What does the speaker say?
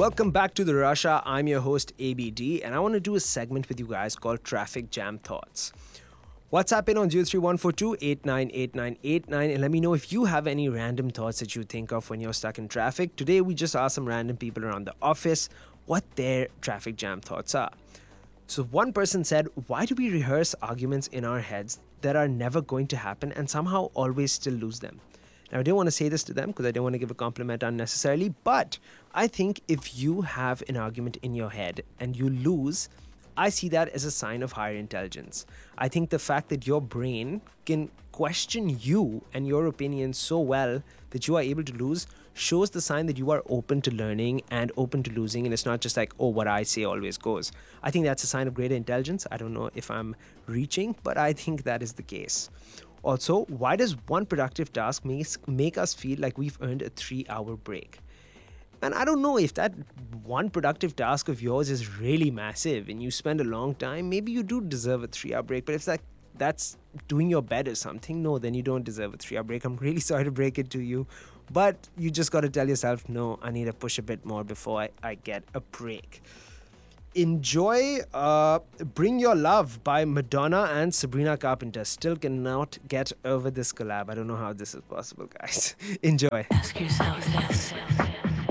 Welcome back to the Russia. I'm your host ABD, and I want to do a segment with you guys called Traffic Jam Thoughts. WhatsApp in on 0314289889 and let me know if you have any random thoughts that you think of when you're stuck in traffic. Today we just asked some random people around the office what their traffic jam thoughts are. So one person said, why do we rehearse arguments in our heads that are never going to happen and somehow always still lose them? Now, I didn't want to say this to them because I didn't want to give a compliment unnecessarily, but I think if you have an argument in your head and you lose, I see that as a sign of higher intelligence. I think the fact that your brain can question you and your opinion so well that you are able to lose shows the sign that you are open to learning and open to losing, and it's not just like, oh, what I say always goes. I think that's a sign of greater intelligence. I don't know if I'm reaching, but I think that is the case. Also, why does one productive task make us feel like we've earned a 3-hour break? And I don't know if that one productive task of yours is really massive and you spend a long time, maybe you do deserve a 3-hour break. But if that's doing your bed or something, no, then you don't deserve a 3-hour break. I'm really sorry to break it to you, but you just got to tell yourself, no, I need to push a bit more before I get a break. Enjoy Bring Your Love by Madonna and Sabrina Carpenter. Still cannot get over this collab. I don't know how this is possible, guys. Enjoy. Ask yourself this.